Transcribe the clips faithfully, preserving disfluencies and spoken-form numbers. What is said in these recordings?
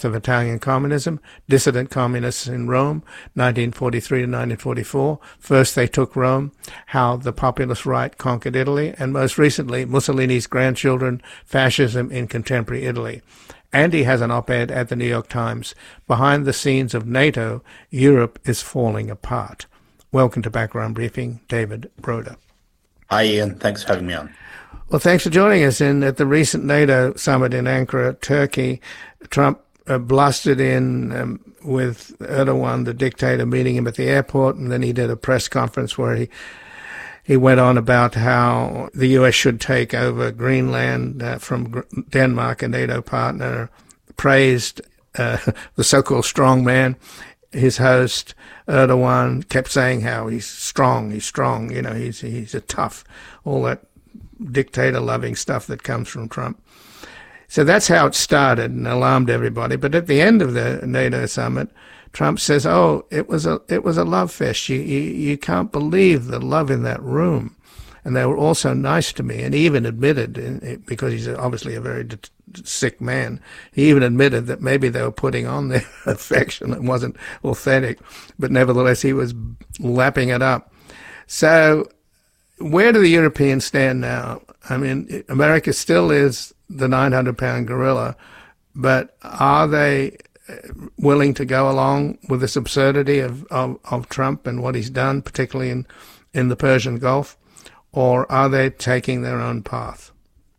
birth of Italian communism, dissident communists in Rome, nineteen forty-three to nineteen forty-four. First they took Rome, how the populist right conquered Italy, and most recently Mussolini's grandchildren, fascism in contemporary Italy. Andy has an op-ed at the New York Times. Behind the scenes of NATO, Europe is falling apart. Welcome to Background Briefing, David Broder. Hi, Ian. Thanks for having me on. Well, thanks for joining us. In at the recent NATO summit in Ankara, Turkey, Trump uh, blustered in um, with Erdogan, the dictator, meeting him at the airport, and then he did a press conference where he he went on about how the U S should take over Greenland uh, from Denmark, a NATO partner, praised uh, the so-called strong man. His host, Erdogan, kept saying how he's strong, he's strong, you know, he's he's a tough, all that dictator-loving stuff that comes from Trump. So that's how it started and alarmed everybody. But at the end of the NATO summit, Trump says, "Oh, it was a it was a love fest. You you, you can't believe the love in that room." And they were all so nice to me. And he even admitted, because he's obviously a very sick man, he even admitted that maybe they were putting on their affection. It wasn't authentic. But nevertheless, he was lapping it up. So where do the Europeans stand now? I mean, America still is the nine hundred pound gorilla, but are they willing to go along with this absurdity of, of, of Trump and what he's done, particularly in, in the Persian Gulf? Or are they taking their own path?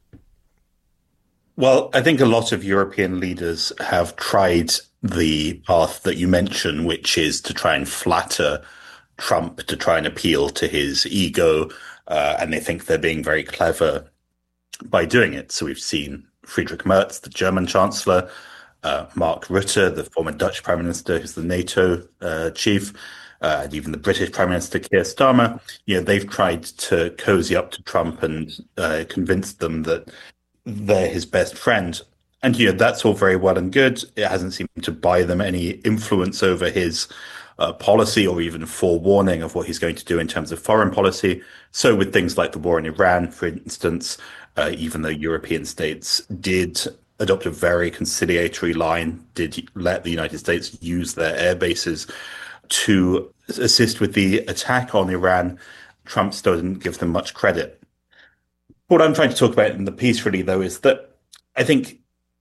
Well, I think a lot of European leaders have tried the path that you mentioned, which is to try and flatter Trump, to try and appeal to his ego, uh, and they think they're being very clever by doing it. So we've seen Friedrich Merz, the German chancellor, uh, Mark Rutte, the former Dutch prime minister, who's the NATO uh, chief, uh, and even the British prime minister, Keir Starmer. You know, they've tried to cozy up to Trump and uh, convince them that they're his best friend. And, you know, that's all very well and good. It hasn't seemed to buy them any influence over his uh, policy or even forewarning of what he's going to do in terms of foreign policy. So with things like the war in Iran, for instance, uh, even though European states did adopt a very conciliatory line, did let the United States use their air bases to assist with the attack on Iran, Trump still didn't give them much credit. What I'm trying to talk about in the piece, really, though, is that I think,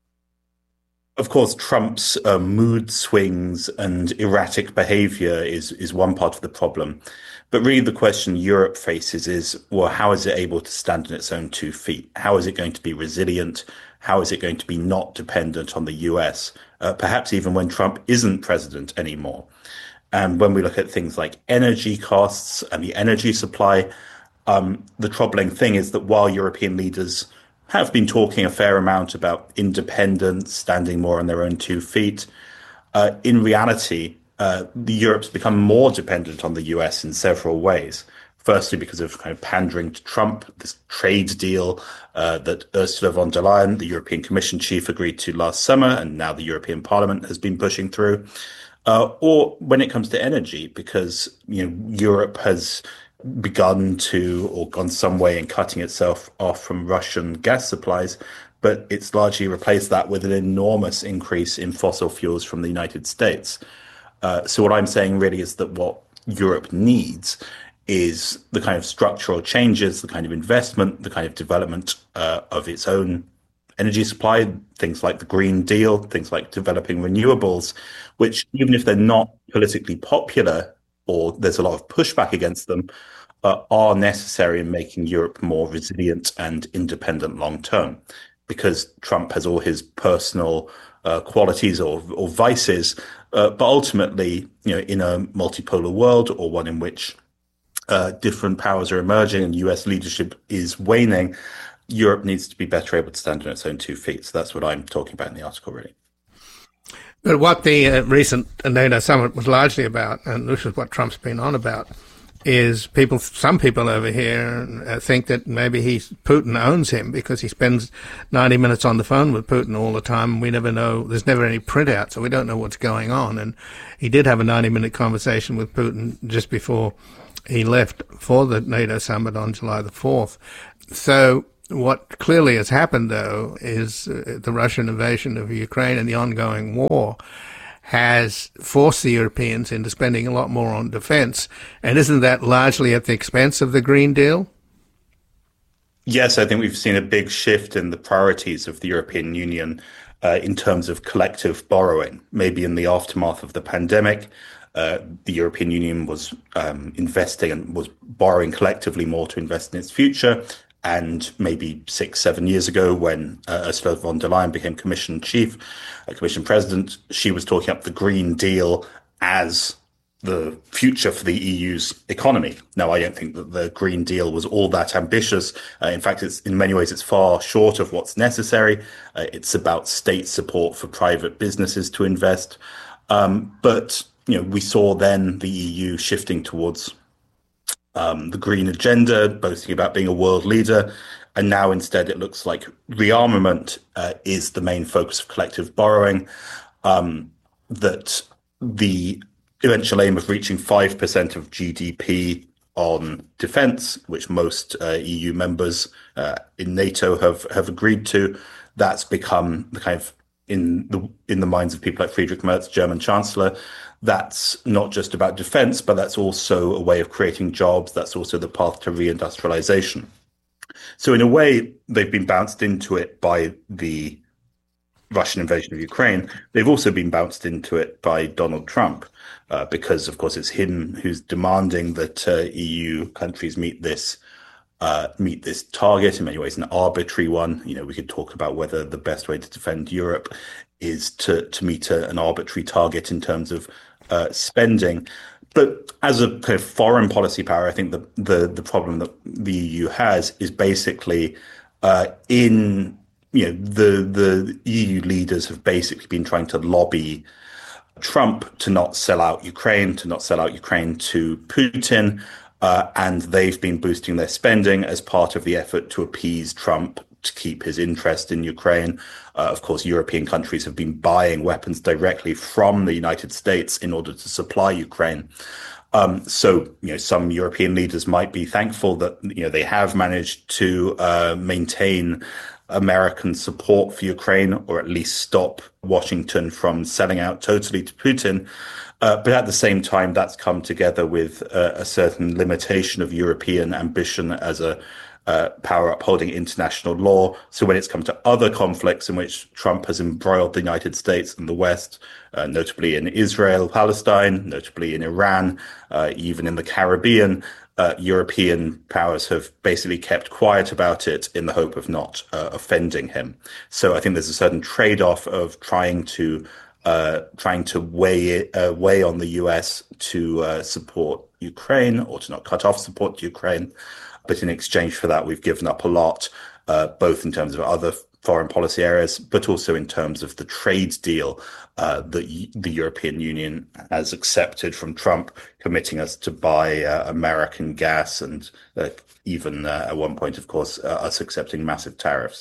of course, Trump's uh, mood swings and erratic behavior is, is one part of the problem. But really the question Europe faces is, well, how is it able to stand on its own two feet? How is it going to be resilient? How is it going to be not dependent on the U S, uh, perhaps even when Trump isn't president anymore? And when we look at things like energy costs and the energy supply, um, the troubling thing is that while European leaders have been talking a fair amount about independence, standing more on their own two feet, uh, in reality, uh, the Europe's become more dependent on the U S in several ways. Firstly, because of kind of pandering to Trump, this trade deal uh, that Ursula von der Leyen, the European Commission chief, agreed to last summer, and now the European Parliament has been pushing through. Uh, or when it comes to energy, because you know Europe has begun to, or gone some way in cutting itself off from Russian gas supplies, but it's largely replaced that with an enormous increase in fossil fuels from the United States. Uh, so what I'm saying really is that what Europe needs is the kind of structural changes, the kind of investment, the kind of development uh, of its own energy supply, things like the Green Deal, things like developing renewables, which even if they're not politically popular or there's a lot of pushback against them, uh, are necessary in making Europe more resilient and independent long term. Because Trump has all his personal uh, qualities or, or vices, uh, but ultimately, you know, in a multipolar world or one in which uh, different powers are emerging and U S leadership is waning, Europe needs to be better able to stand on its own two feet. So that's what I'm talking about in the article, really. But what the uh, recent NATO summit was largely about, and this is what Trump's been on about, is people, some people over here uh, think that maybe he, Putin owns him because he spends ninety minutes on the phone with Putin all the time. We never know, there's never any printout, so we don't know what's going on. And he did have a ninety minute conversation with Putin just before he left for the NATO summit on July the fourth. So what clearly has happened, though, is uh, the Russian invasion of Ukraine and the ongoing war has forced the Europeans into spending a lot more on defense. And isn't that largely at the expense of the Green Deal? Yes, I think we've seen a big shift in the priorities of the European Union uh, in terms of collective borrowing. Maybe in the aftermath of the pandemic, uh, the European Union was um, investing and was borrowing collectively more to invest in its future. And maybe six, seven years ago, when uh, Ursula von der Leyen became Commission Chief, uh, Commission President, she was talking up the Green Deal as the future for the E U's economy. Now, I don't think that the Green Deal was all that ambitious. Uh, in fact, it's in many ways, it's far short of what's necessary. Uh, it's about state support for private businesses to invest. Um, but, you know, we saw then the E U shifting towards Um, the green agenda, boasting about being a world leader. And now instead it looks like rearmament uh, is the main focus of collective borrowing, um, that the eventual aim of reaching five percent of G D P on defense, which most uh, E U members uh, in NATO have, have agreed to, that's become the kind of, in the in the minds of people like Friedrich Merz, German Chancellor, that's not just about defense, but that's also a way of creating jobs. That's also the path to reindustrialization. So in a way, they've been bounced into it by the Russian invasion of Ukraine. They've also been bounced into it by Donald Trump, uh, because, of course, it's him who's demanding that uh, E U countries meet this uh, meet this target, in many ways an arbitrary one. You know, we could talk about whether the best way to defend Europe is to, to meet a, an arbitrary target in terms of uh, spending. But as a kind of foreign policy power, I think the the, the problem that the E U has is basically uh, in, you know, the the E U leaders have basically been trying to lobby Trump to not sell out Ukraine, to not sell out Ukraine to Putin, uh, and they've been boosting their spending as part of the effort to appease Trump, to keep his interest in Ukraine. Uh, of course, European countries have been buying weapons directly from the United States in order to supply Ukraine. Um, so, you know, some European leaders might be thankful that, you know, they have managed to uh, maintain American support for Ukraine, or at least stop Washington from selling out totally to Putin. Uh, but at the same time, that's come together with uh, a certain limitation of European ambition as a uh, power upholding international law. So when it's come to other conflicts in which Trump has embroiled the United States and the West, uh, notably in Israel, Palestine, notably in Iran, uh, even in the Caribbean, Uh, European powers have basically kept quiet about it in the hope of not uh, offending him. So I think there's a certain trade-off of trying to uh, trying to weigh it, uh, weigh on the U S to uh, support Ukraine, or to not cut off support to Ukraine. But in exchange for that, we've given up a lot, uh, both in terms of other foreign policy areas, but also in terms of the trade deal uh, that the European Union has accepted from Trump, committing us to buy uh, American gas, and uh, even uh, at one point, of course, uh, us accepting massive tariffs.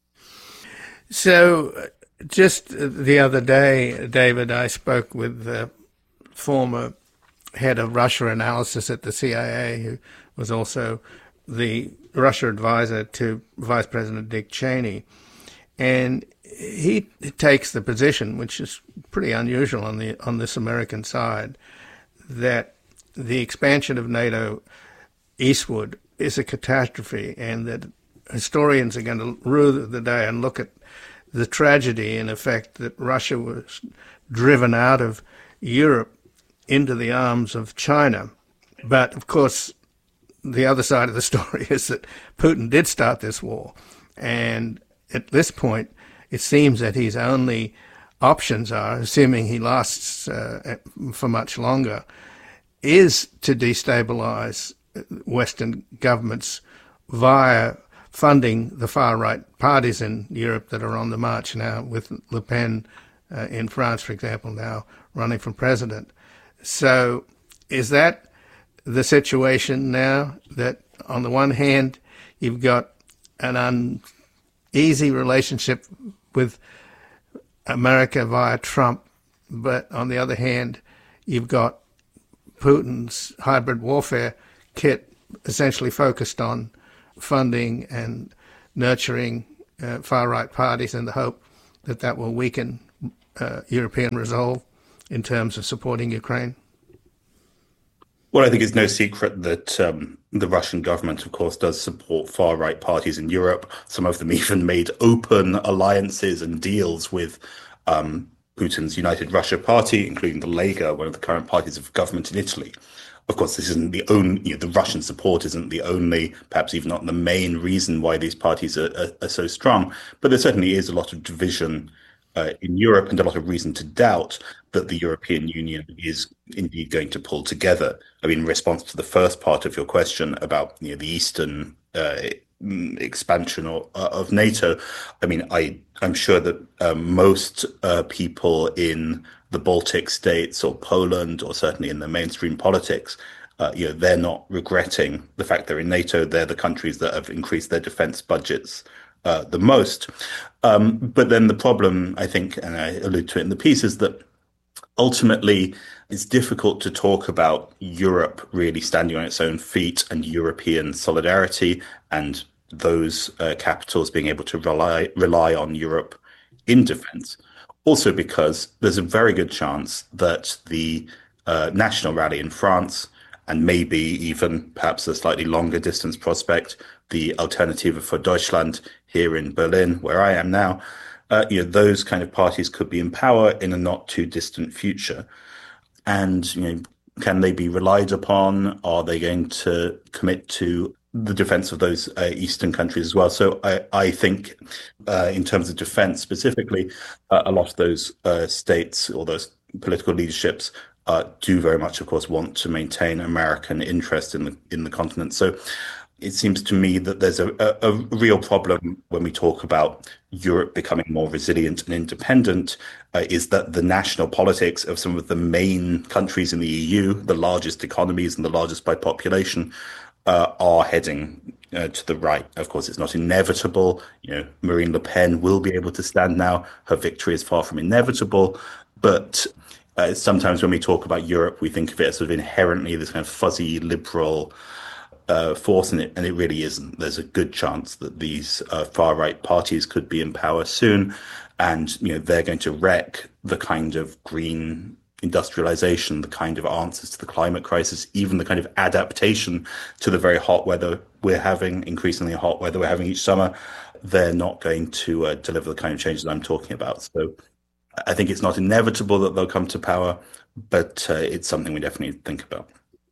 So just the other day, David, I spoke with the former head of Russia analysis at the C I A, who was also the Russia advisor to Vice President Dick Cheney. And he takes the position, which is pretty unusual on the on this American side, that the expansion of NATO eastward is a catastrophe, and that historians are going to rue the day and look at the tragedy, in effect, that Russia was driven out of Europe into the arms of China. But, of course, the other side of the story is that Putin did start this war, and at this point, it seems that his only options are, assuming he lasts uh, for much longer, is to destabilize Western governments via funding the far-right parties in Europe that are on the march now, with Le Pen uh, in France, for example, now running for president. So is that the situation now, that on the one hand, you've got an un easy relationship with America via Trump, but on the other hand, you've got Putin's hybrid warfare kit essentially focused on funding and nurturing uh, far-right parties in the hope that that will weaken uh, European resolve in terms of supporting Ukraine? Well, I think it's no secret that um, the Russian government, of course, does support far-right parties in Europe. Some of them even made open alliances and deals with um, Putin's United Russia Party, including the Lega, one of the current parties of government in Italy. Of course, this isn't the only, you know, the Russian support isn't the only, perhaps even not the main reason why these parties are, are, are so strong, but there certainly is a lot of division uh, in Europe and a lot of reason to doubt that the European Union is indeed going to pull together. I mean, in response to the first part of your question about, you know, the Eastern uh, expansion or, uh, of NATO, I mean, I, I'm sure that uh, most uh, people in the Baltic states or Poland, or certainly in the mainstream politics, uh, you know, they're not regretting the fact they're in NATO. They're the countries that have increased their defense budgets uh, the most. Um, but then the problem, I think, and I allude to it in the piece, is that ultimately it's difficult to talk about Europe really standing on its own feet and European solidarity and those uh, capitals being able to rely rely on Europe in defense. Also because there's a very good chance that the uh, national rally in France, and maybe even perhaps a slightly longer distance prospect, the Alternative for Deutschland here in Berlin, where I am now, uh, you know, those kind of parties could be in power in a not too distant future. And, you know, can they be relied upon? Are they going to commit to the defense of those uh, Eastern countries as well? So I, I think uh, in terms of defense specifically, uh, a lot of those uh, states or those political leaderships uh, do very much, of course, want to maintain American interest in the in the continent. So it seems to me that there's a, a, a real problem when we talk about Europe becoming more resilient and independent, uh, is that the national politics of some of the main countries in the E U, the largest economies and the largest by population, uh, are heading uh, to the right. Of course, it's not inevitable. You know, Marine Le Pen will be able to stand now. Her victory is far from inevitable. But uh, sometimes when we talk about Europe, we think of it as sort of inherently this kind of fuzzy liberal Uh, force in it, and it really isn't. There's a good chance that these uh, far-right parties could be in power soon, and you know they're going to wreck the kind of green industrialization, the kind of answers to the climate crisis, even the kind of adaptation to the very hot weather we're having, increasingly hot weather we're having each summer. They're not going to uh, deliver the kind of changes I'm talking about. So I think it's not inevitable that they'll come to power, but uh, it's something we definitely think about.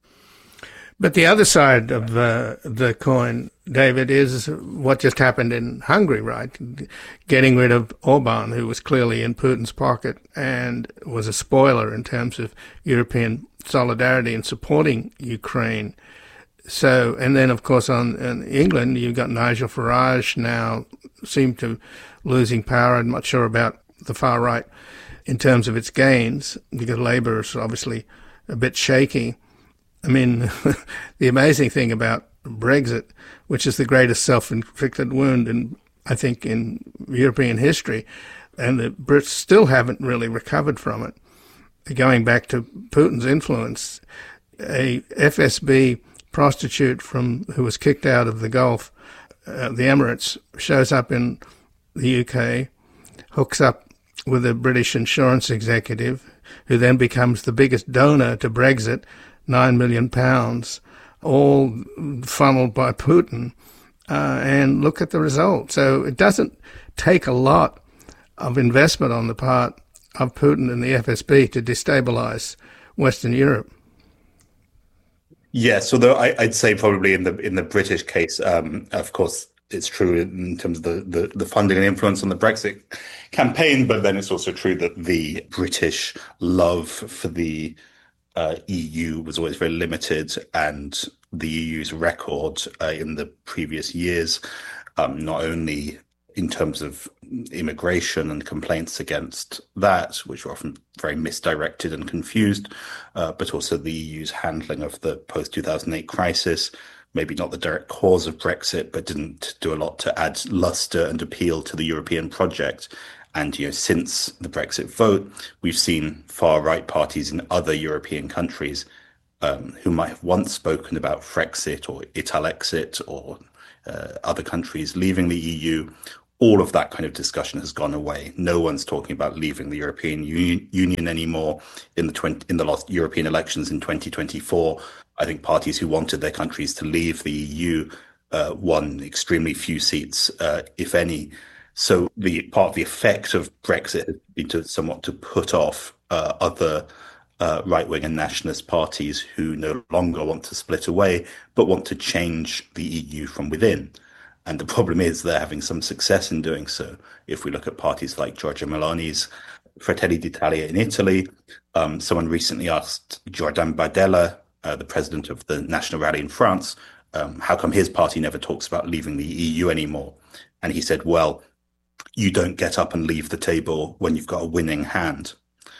But the other side of uh, the coin, David, is what just happened in Hungary, right? Getting rid of Orban, who was clearly in Putin's pocket and was a spoiler in terms of European solidarity and supporting Ukraine. So, and then, of course, on in England, you've got Nigel Farage now seem to losing power. I'm not sure about the far right in terms of its gains, because Labour is obviously a bit shaky. I mean, the amazing thing about Brexit, which is the greatest self-inflicted wound in, I think, in European history, and the Brits still haven't really recovered from it. Going back to Putin's influence, a F S B prostitute from who was kicked out of the Gulf, uh, the Emirates, shows up in the U K, hooks up with a British insurance executive, who then becomes the biggest donor to Brexit, nine million pounds, all funneled by Putin, uh, and look at the result. So it doesn't take a lot of investment on the part of Putin and the F S B to destabilize Western Europe. Yes, although I, I'd say probably in the in the British case, um, of course, it's true in terms of the, the, the funding and influence on the Brexit campaign, but then it's also true that the British love for the uh, E U was always very limited, and the E U's record uh, in the previous years, um, not only in terms of immigration and complaints against that, which were often very misdirected and confused, uh, but also the E U's handling of the post two thousand eight crisis, maybe not the direct cause of Brexit, but didn't do a lot to add luster and appeal to the European project. And, you know, since the Brexit vote, we've seen far-right parties in other European countries um, who might have once spoken about Frexit or Italexit or uh, other countries leaving the E U. All of that kind of discussion has gone away. No one's talking about leaving the European Union, Union anymore. In the twenty, in the last European elections in twenty twenty-four, I think parties who wanted their countries to leave the E U uh, won extremely few seats, uh, if any. So the part of the effect of Brexit has been to somewhat to put off uh, other uh, right-wing and nationalist parties who no longer want to split away, but want to change the E U from within. And the problem is they're having some success in doing so. If we look at parties like Giorgia Meloni's Fratelli d'Italia in Italy, um, someone recently asked Jordan Bardella, uh, the president of the National Rally in France, um, how come his party never talks about leaving the E U anymore? And he said, well, you don't get up and leave the table when you've got a winning hand.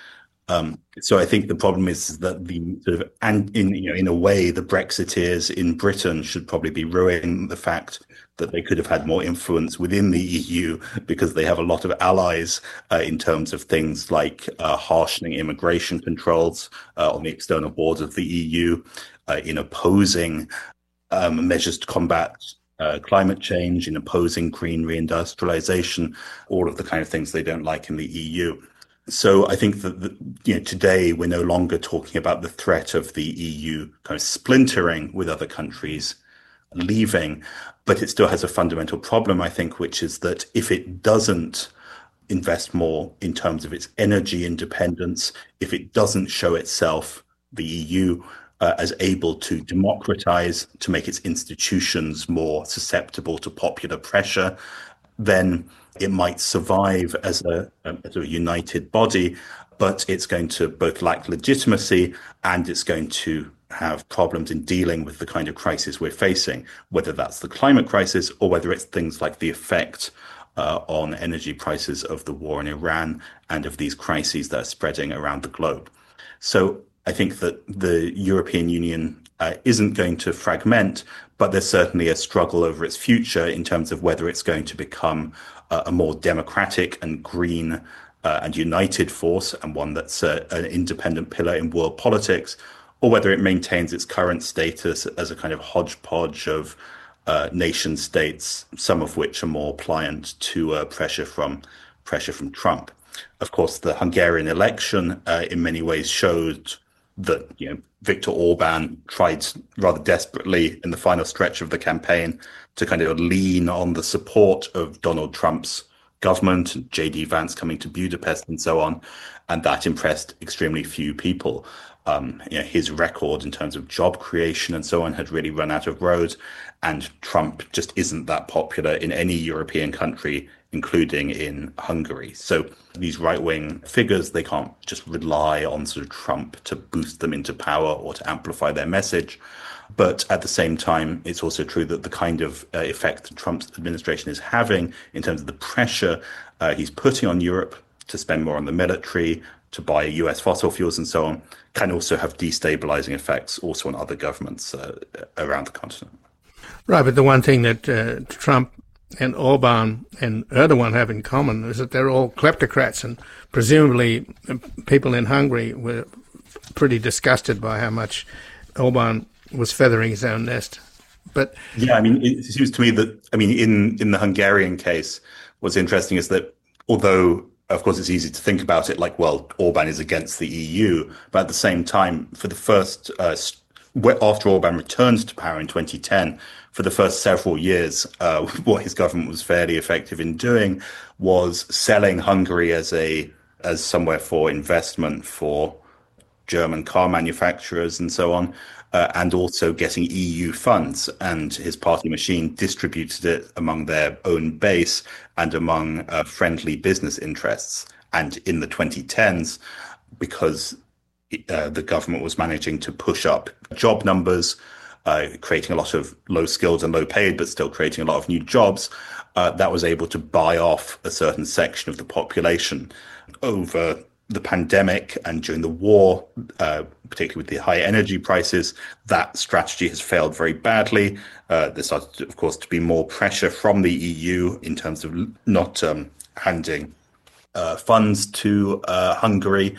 Um, so I think the problem is that the sort of, and in you know, in a way, the Brexiteers in Britain should probably be ruining the fact that they could have had more influence within the E U because they have a lot of allies uh, in terms of things like uh, harshening immigration controls uh, on the external borders of the E U, uh, in opposing um, measures to combat uh, climate change, in opposing green reindustrialization, all of the kind of things they don't like in the E U. So I think that the, you know, today we're no longer talking about the threat of the E U kind of splintering with other countries leaving, but it still has a fundamental problem, I think, which is that if it doesn't invest more in terms of its energy independence, if it doesn't show itself, the E U, uh, as able to democratize, to make its institutions more susceptible to popular pressure, then it might survive as a, as a united body, but it's going to both lack legitimacy and it's going to have problems in dealing with the kind of crisis we're facing, whether that's the climate crisis or whether it's things like the effect uh, on energy prices of the war in Iran and of these crises that are spreading around the globe. So I think that the European Union uh, isn't going to fragment, but there's certainly a struggle over its future in terms of whether it's going to become uh, a more democratic and green uh, and united force, and one that's uh, an independent pillar in world politics, or whether it maintains its current status as a kind of hodgepodge of uh, nation states, some of which are more pliant to uh, pressure from pressure from Trump. Of course, the Hungarian election uh, in many ways showed that you know Viktor Orban tried rather desperately in the final stretch of the campaign to kind of lean on the support of Donald Trump's government, J D Vance coming to Budapest and so on, and that impressed extremely few people. Um, you know, his record in terms of job creation and so on had really run out of road, and Trump just isn't that popular in any European country, including in Hungary. So these right-wing figures, they can't just rely on sort of Trump to boost them into power or to amplify their message. But at the same time, it's also true that the kind of uh, effect that Trump's administration is having in terms of the pressure uh, he's putting on Europe to spend more on the military, to buy U S fossil fuels and so on, can also have destabilizing effects also on other governments uh, around the continent. Right, but the one thing that uh, Trump and Orban and Erdogan have in common is that they're all kleptocrats, and presumably people in Hungary were pretty disgusted by how much Orban was feathering his own nest. But yeah, I mean, it seems to me that, I mean, in, in the Hungarian case, what's interesting is that although, of course, it's easy to think about it like, well, Orban is against the E U, but at the same time, for the first, uh, after Orban returned to power in twenty ten, for the first several years, uh, what his government was fairly effective in doing was selling Hungary as a as somewhere for investment for German car manufacturers and so on, uh, and also getting E U funds. And his party machine distributed it among their own base and among uh, friendly business interests. And in the twenty tens, because uh, the government was managing to push up job numbers, uh, creating a lot of low skilled and low paid, but still creating a lot of new jobs, uh, that was able to buy off a certain section of the population. Over the pandemic and during the war, uh, particularly with the high energy prices, that strategy has failed very badly. Uh, there started, of course, to be more pressure from the E U in terms of not um, handing uh, funds to uh, Hungary.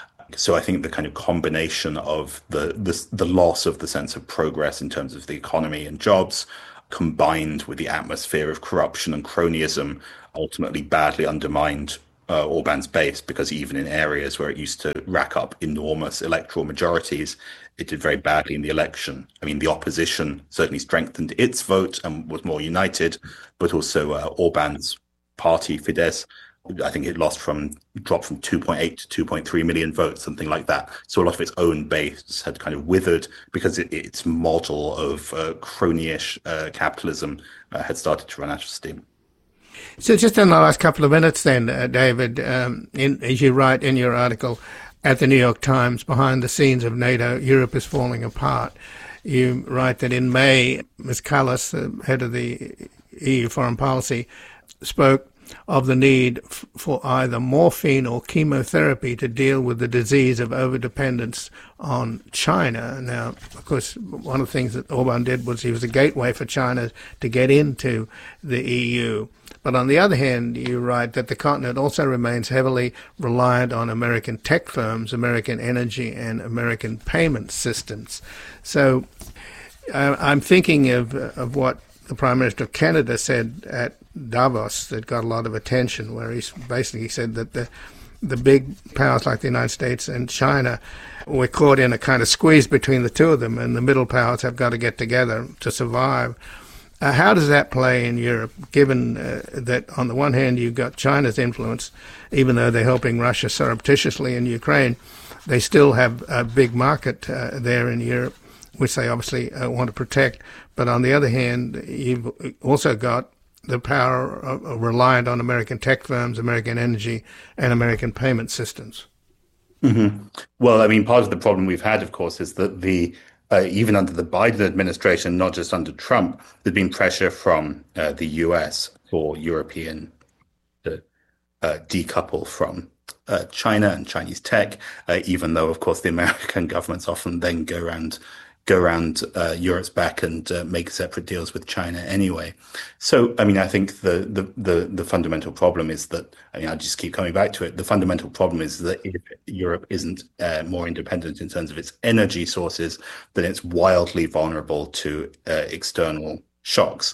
So I think the kind of combination of the, the the loss of the sense of progress in terms of the economy and jobs, combined with the atmosphere of corruption and cronyism, ultimately badly undermined uh, Orban's base, because even in areas where it used to rack up enormous electoral majorities, it did very badly in the election. I mean, the opposition certainly strengthened its vote and was more united, but also uh, Orban's party, Fidesz, I think it lost from, dropped from two point eight to two point three million votes, something like that. So a lot of its own base had kind of withered because it, its model of uh, crony-ish uh, capitalism uh, had started to run out of steam. So just in the last couple of minutes then, uh, David, um, in, as you write in your article at the New York Times, behind the scenes of NATO, Europe is falling apart. You write that in May, Miz Callas, the head of the E U foreign policy, spoke of the need f- for either morphine or chemotherapy to deal with the disease of overdependence on China. Now, of course, one of the things that Orban did was he was a gateway for China to get into the E U. But on the other hand, you write that the continent also remains heavily reliant on American tech firms, American energy, and American payment systems. So uh, I'm thinking of, of what the Prime Minister of Canada said at Davos that got a lot of attention, where he basically said that the the big powers like the United States and China were caught in a kind of squeeze between the two of them, and the middle powers have got to get together to survive. Uh, how does that play in Europe, given uh, that on the one hand you've got China's influence, even though they're helping Russia surreptitiously in Ukraine, they still have a big market uh, there in Europe, which they obviously uh, want to protect. But on the other hand, you've also got the power of, of reliant on American tech firms, American energy, and American payment systems. Mm-hmm. Well, I mean, part of the problem we've had, of course, is that the uh, even under the Biden administration, not just under Trump, there's been pressure from uh, the U S for European to uh, decouple from uh, China and Chinese tech, uh, even though, of course, the American governments often then go around go around uh, Europe's back and uh, make separate deals with China anyway. So, I mean, I think the, the, the, the fundamental problem is that, I mean, I just keep coming back to it. The fundamental problem is that if Europe isn't uh, more independent in terms of its energy sources, then it's wildly vulnerable to uh, external shocks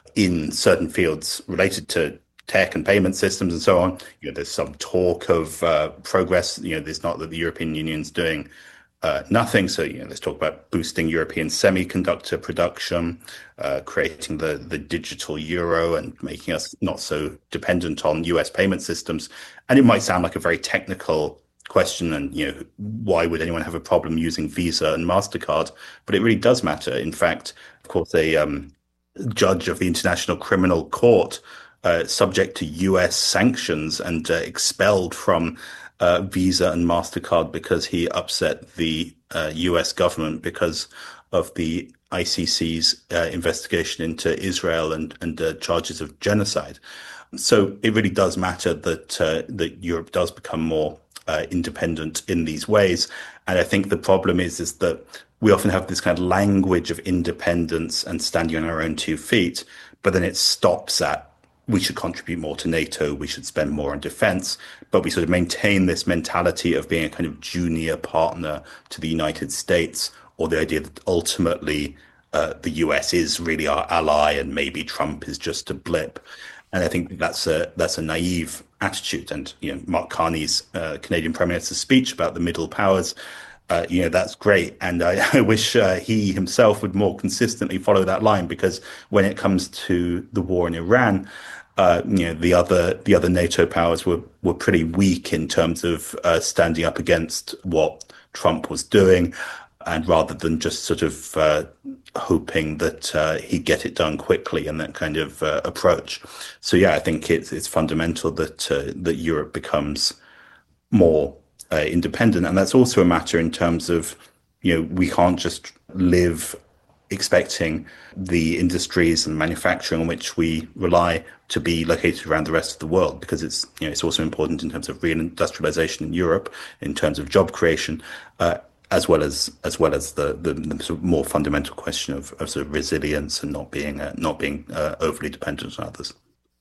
in certain fields related to tech and payment systems and so on. You know, there's some talk of uh, progress. You know, there's not that the European Union's doing Uh, nothing. So, you know, let's talk about boosting European semiconductor production, uh, creating the, the digital euro and making us not so dependent on U S payment systems. And it might sound like a very technical question and, you know, why would anyone have a problem using Visa and MasterCard? But it really does matter. In fact, of course, a um, judge of the International Criminal Court, uh, subject to U S sanctions and uh, expelled from Uh, Visa and MasterCard because he upset the uh, U S government because of the I C C's uh, investigation into Israel and, and uh, charges of genocide. So it really does matter that uh, that Europe does become more uh, independent in these ways. And I think the problem is, is that we often have this kind of language of independence and standing on our own two feet, but then it stops at we should contribute more to NATO, we should spend more on defense, but we sort of maintain this mentality of being a kind of junior partner to the United States, or the idea that ultimately uh, the U S is really our ally and maybe Trump is just a blip. And I think that's a that's a naive attitude. And, you know, Mark Carney's uh, Canadian Prime Minister's speech about the middle powers, Uh, you know, that's great. And I, I wish uh, he himself would more consistently follow that line, because when it comes to the war in Iran, uh, you know, the other the other NATO powers were, were pretty weak in terms of uh, standing up against what Trump was doing. And rather than just sort of uh, hoping that uh, he'd get it done quickly and that kind of uh, approach. So, yeah, I think it's, it's fundamental that uh, that Europe becomes more Uh, independent. And that's also a matter in terms of, you know, we can't just live expecting the industries and manufacturing on which we rely to be located around the rest of the world, because it's, you know, it's also important in terms of reindustrialization in Europe, in terms of job creation, uh, as well as as well as the, the, the sort of more fundamental question of, of sort of resilience and not being uh, not being uh, overly dependent on others.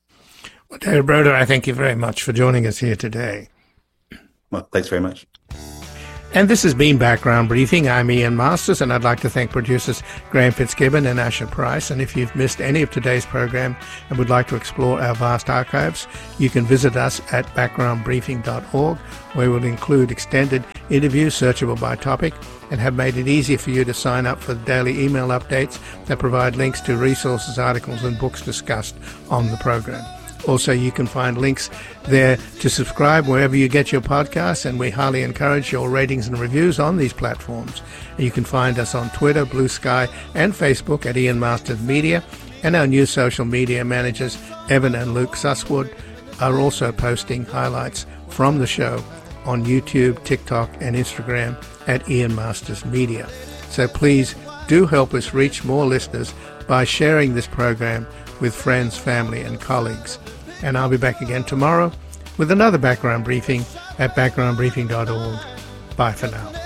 Well, David Broder, I thank you very much for joining us here today. Well, thanks very much. And this has been Background Briefing. I'm Ian Masters, and I'd like to thank producers Graham Fitzgibbon and Asher Price. And if you've missed any of today's program and would like to explore our vast archives, you can visit us at background briefing dot org, where we'll include extended interviews searchable by topic and have made it easier for you to sign up for the daily email updates that provide links to resources, articles and books discussed on the program. Also, you can find links there to subscribe wherever you get your podcasts, and we highly encourage your ratings and reviews on these platforms. And you can find us on Twitter, Blue Sky, and Facebook at Ian Masters Media, and our new social media managers, Evan and Luke Susswood, are also posting highlights from the show on YouTube, TikTok, and Instagram at Ian Masters Media. So please do help us reach more listeners by sharing this program with friends, family, and colleagues. And I'll be back again tomorrow with another background briefing at background briefing dot org. Bye for now.